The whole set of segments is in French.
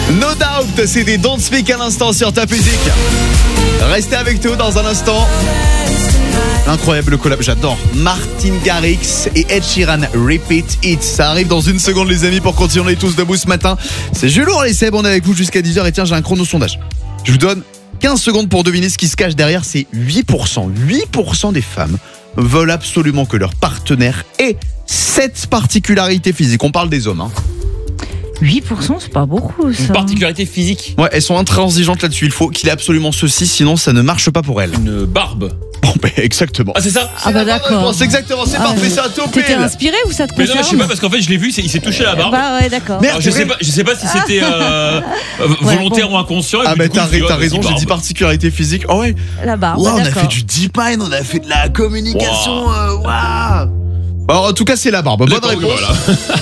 No Doubt, c'était Don't Speak à l'instant sur ta musique. Restez avec nous dans un instant. Incroyable collab, j'adore. Martin Garrix et Ed Sheeran, Repeat It. Ça arrive dans une seconde les amis pour continuer, on est tous debout ce matin. C'est Jules et Seb, on est avec vous jusqu'à 10h et tiens j'ai un chrono sondage. Je vous donne 15 secondes pour deviner ce qui se cache derrière, c'est 8%. 8% des femmes veulent absolument que leur partenaire ait cette particularité physique. On parle des hommes, hein. 8%, c'est pas beaucoup, ça. Une particularité physique. Ouais, elles sont intransigeantes là-dessus. Il faut qu'il ait absolument ceci, sinon ça ne marche pas pour elles. Une barbe. Bon, ben exactement. Ah, c'est ça? Ah bah d'accord. C'est exactement, c'est parfait, ouais. c'est un top. T'étais inspiré ou ça te Mais concerne? non, mais je sais pas, parce qu'en fait, je l'ai vu, il s'est touché la barbe. Bah ouais, d'accord. Merde. Alors, je sais pas si c'était volontaire ou inconscient. Ah, mais mais du coup, t'as je me suis dit, raison, vas-y, j'ai dit barbe. particularité physique. Oh ouais. La barbe, Ouais, on a d'accord. fait du deep mind, on a fait de la communication. Waouh. Alors, en tout cas, c'est la barbe. Bonne D'accord, réponse. voilà.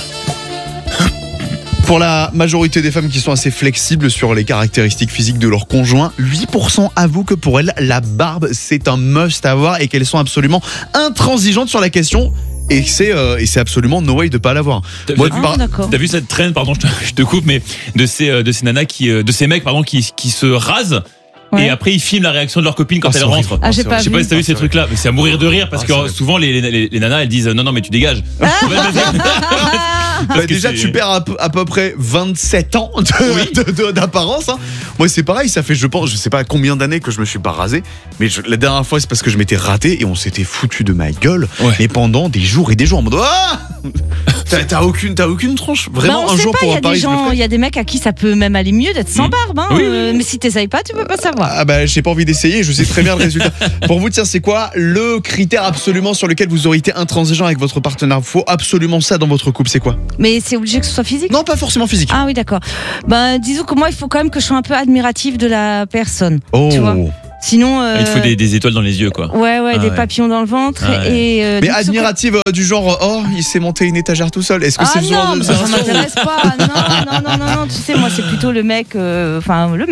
Pour la majorité des femmes qui sont assez flexibles sur les caractéristiques physiques de leur conjoint, 8% avouent que pour elles, la barbe, c'est un must à avoir et qu'elles sont absolument intransigeantes sur la question. Et c'est absolument no way de pas l'avoir. Moi, D'accord. T'as vu cette traîne, pardon, je te coupe, mais de ces nanas de ces mecs, pardon, qui se rasent. Ouais. Et après ils filment la réaction de leur copine quand Ah, elle c'est rentre. horrible. Ah, j'ai pas Je sais pas si t'as vu ces trucs-là, mais c'est à mourir de rire parce que souvent les nanas elles disent non mais tu dégages. Parce que déjà c'est- tu perds à peu près 27 ans d'apparence, hein. Moi c'est pareil, ça fait je sais pas combien d'années que je me suis pas rasé, mais la dernière fois c'est parce que je m'étais raté et on s'était foutu de ma gueule, Ouais. mais pendant des jours et des jours en mode ah t'as aucune tronche vraiment. Bah, on un sait jour pas, pour il y a Paris des je le gens, ferai. il y a des mecs à qui ça peut même aller mieux d'être sans barbe, hein. Oui, oui. Mais si t'essayes pas, tu peux pas savoir. Ah bah j'ai pas envie d'essayer, je sais très bien le résultat. Pour vous tiens c'est quoi le critère absolument sur lequel vous auriez été intransigeant avec votre partenaire? Faut absolument ça dans votre couple, c'est quoi? Mais c'est obligé que ce soit physique? Non pas forcément physique. Ah oui, d'accord. Ben, disons que moi, il faut quand même que je sois un peu admirative de la personne. Oh. Tu vois. Sinon. Il te faut des étoiles dans les yeux quoi. Ouais, Ah des ouais. papillons dans le ventre. Ah ouais. Et, Mais donc, admirative du genre oh il s'est monté une étagère tout seul. Est-ce que Ah c'est ce genre non, de mais ça sensation? m'intéresse pas. Non. Tu sais, moi, c'est plutôt le mec. Enfin, le.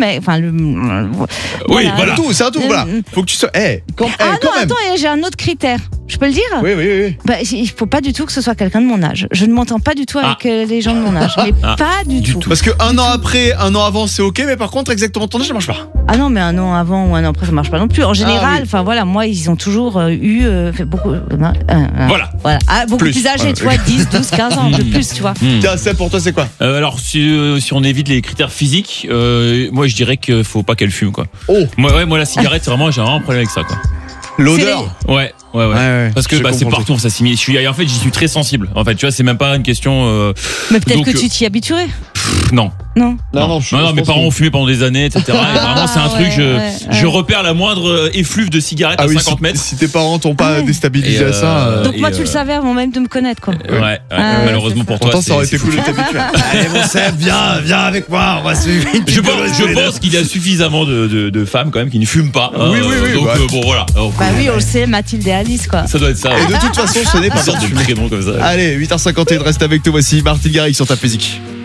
Oui, voilà. C'est un tout, voilà. Faut que tu sois. Quand Ah non, même. attends, et j'ai un autre critère. Je peux le dire? Oui. Bah, il faut pas du tout que ce soit quelqu'un de mon âge. Je ne m'entends pas du tout avec les gens de mon âge. Mais Ah. pas du tout. Parce que un an avant, c'est ok, mais par contre, exactement ton âge, ça marche pas. Ah non, mais un an avant ou un an après, ça marche pas non plus. En général, enfin voilà, moi, ils ont toujours fait beaucoup. Voilà. Ah, beaucoup plus âgés, tu vois, 10, 12, 15 ans de plus, tu vois. Tiens, Seb, pour toi, c'est quoi? Alors si on évite les critères physiques, moi je dirais qu'il faut pas qu'elle fume quoi. Oh, Moi la cigarette c'est vraiment j'ai vraiment un problème avec ça quoi. l'odeur. Ouais. Parce que Je c'est comprends le partout, ça s'immisce. En fait, j'y suis très sensible. En fait, tu vois, c'est même pas une question. Mais peut-être donc, que tu t'y habituerais. Non. Non. Non, Mes parents ont fumé pendant des années, etc. Et vraiment, c'est un truc. Je repère la moindre effluve de cigarette à 50 mètres. Si tes parents t'ont pas Ah ouais. déstabilisé à ça. Donc moi, tu le savais avant même de me connaître, quoi. Ouais. Malheureusement c'est ça. pour toi. Pourtant, ça aurait été c'est cool fou. de t'habituer. Allez, mon Seb, viens avec moi, on va se faire une petite pause tous Je les deux. pense qu'il y a suffisamment de femmes quand même qui ne fument pas. Oui. Donc bah. bon, voilà. Alors, Bah oui, on le sait, Mathilde et Alice, quoi. ça doit être ça. Et de toute façon, ce n'est pas Une bien sorte de de fumer. prénom comme ça. Allez, 8h51, reste avec toi, voici Martin Garrix sur ta musique.